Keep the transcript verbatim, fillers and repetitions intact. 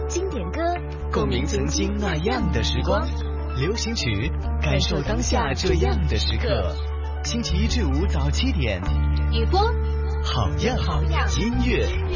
经典歌， 共鸣曾经那样的时光。流行曲，感受当下这样的时刻。星期一至五早七点， 雨波， 好样好样音乐。